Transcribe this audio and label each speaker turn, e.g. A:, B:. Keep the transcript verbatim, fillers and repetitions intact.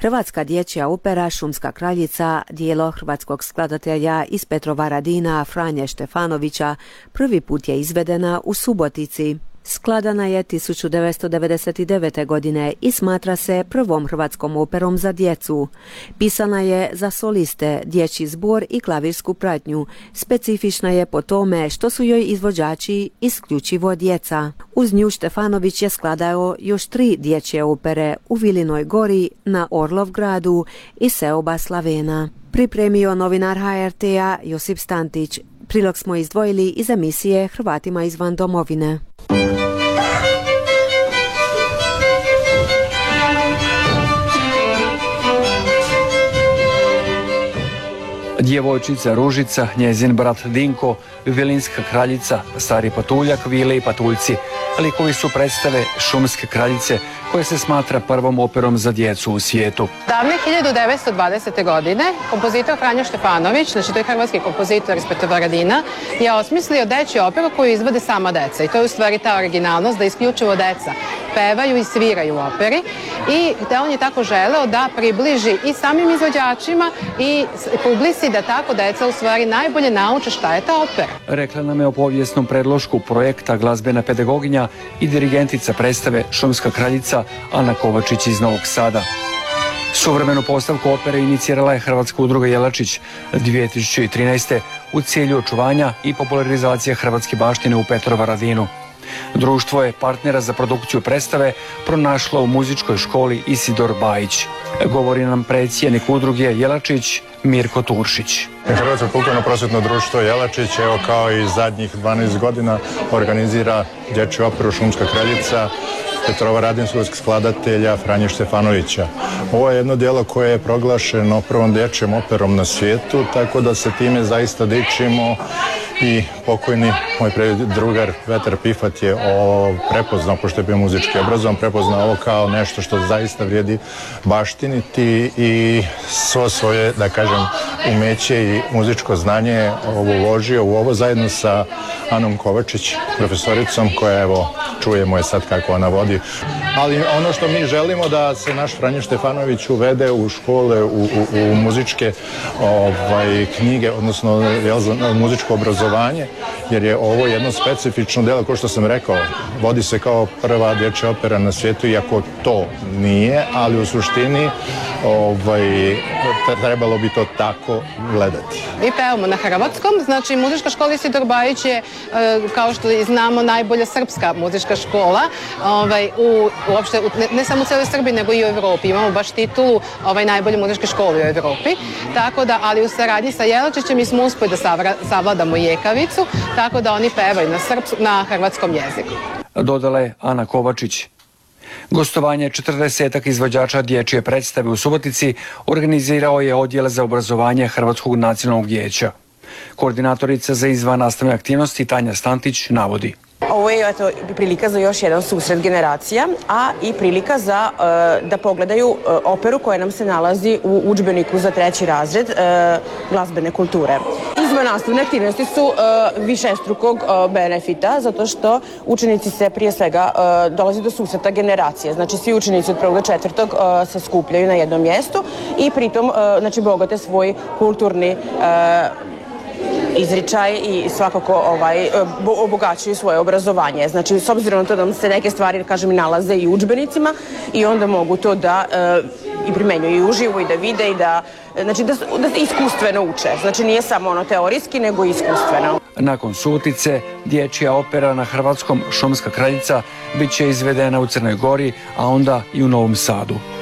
A: Hrvatska dječja opera Šumska kraljica, dijelo hrvatskog skladatelja iz Petrovaradina Franje Štefanovića, prvi put je izvedena u Subotici. Skladana je tisuću devetsto devedeset devete. godine i smatra se prvom hrvatskom operom za djecu. Pisana je za soliste, dječji zbor i klavirsku pratnju. Specifična je po tome što su joj izvođači isključivo djeca. Uz nju Štefanović je skladao još tri dječje opere u Vilinoj Gori, na Orlovgradu i Seoba Slavena. Pripremio novinar H R T-a Josip Stantić. Prilog smo izdvojili iz emisije Hrvatima izvan domovine.
B: Djevojčica Ružica, njezin brat Dinko, Vilinska kraljica, stari patuljak, Vile i patuljci. Likovi su predstave Šumske kraljice, koje se smatra prvom operom za djecu u svijetu.
C: Davne hiljadu devetsto dvadesete. godine kompozitor Franjo Štefanović, znači to je hrvatski kompozitor iz Petrovaradina, je osmislio dečju operu koju izvode sama deca. I to je u stvari ta originalnost da isključivo deca pevaju i sviraju u operi. I da on je tako želeo da približi i samim izvođačima i publici da tako deca u stvari najbolje nauče šta je ta opera.
B: Rekla nam je o povijesnom predlošku projekta glazbena pedagoginja i dirigentica predstave Šumska kraljica Ana Kovačić iz Novog Sada. Suvremenu postavku opere inicirala je Hrvatska udruga Jelačić dvije tisuće trinaeste. u cilju očuvanja i popularizacije hrvatske baštine u Petrovaradinu. Društvo je partnera za produkciju predstave pronašlo u muzičkoj školi Isidor Bajić. Govori nam predsjednik udruge Jelačić Mirko Turšić.
D: Hrvatsko kulturno-prosvjetno društvo Jelačić, evo kao i zadnjih dvanaest godina, organizira dječju operu Šumska kraljica Petrovaradinskog skladatelja Franje Štefanovića. Ovo je jedno djelo koje je proglašeno prvom dječjom operom na svijetu, tako da se time zaista dičimo i pokojni moj drugar Vetar Pifat je ovo prepoznao, pošto je bio muzički obrazovan, prepoznao ovo kao nešto što zaista vrijedi baštiniti i svo svoje, da kažem, umeće i muzičko znanje ovo uložio u ovo zajedno sa Anom Kovačić, profesoricom, koja evo čujemo je sad kako ona vodi. Ali ono što mi želimo da se naš Franjo Štefanović uvede u škole, u, u, u muzičke ovaj, knjige, odnosno jel, muzičko obrazovanje, jer je ovo jedno specifično delo, kao što sam rekao, vodi se kao prva dječja opera na svijetu, iako to nije, ali u suštini ovaj, trebalo bi to tako gledati.
C: Mi pevamo na hrvatskom, znači muzička škola Isidor Bajić je, kao što znamo, najbolja srpska muzička škola, ovaj, u, uopšte, ne, ne samo u cijeloj Srbiji, nego i u Evropi. Imamo baš titulu ovaj, najbolje muzičke škole u Evropi, tako da, ali u saradnji sa Jelačićem mi smo uspjeli da savra, savladamo jekavicu, tako da oni pevaju na, srps, na hrvatskom jeziku.
B: Dodala je Ana Kovačić. Gostovanje četrdesetak izvođača dječje predstave u Subotici organizirao je Odjel za obrazovanje Hrvatskog nacionalnog vijeća. Koordinatorica za izvannastavne aktivnosti Tanja Stantić navodi:
E: ovo je eto, prilika za još jedan susret generacija, a i prilika za uh, da pogledaju uh, operu koja nam se nalazi u udžbeniku za treći razred uh, glazbene kulture. Izvannastavne aktivnosti su uh, višestrukog uh, benefita, zato što učenici se prije svega uh, dolazi do susreta generacije. Znači svi učenici od prvog do četvrtog uh, se skupljaju na jednom mjestu i pritom uh, znači, bogate svoj kulturni uh, izričaj i svakako ovaj, obogaćuju svoje obrazovanje. Znači, s obzirom na to da se neke stvari, kažem, nalaze i u udžbenicima i onda mogu to da e, i primenjuju i uživo i da vide i da, znači, da, da iskustveno uče. Znači, nije samo ono teorijski, nego i iskustveno.
B: Nakon Subotice, dječja opera na hrvatskom Šumska kraljica bit će izvedena u Crnoj Gori, a onda i u Novom Sadu.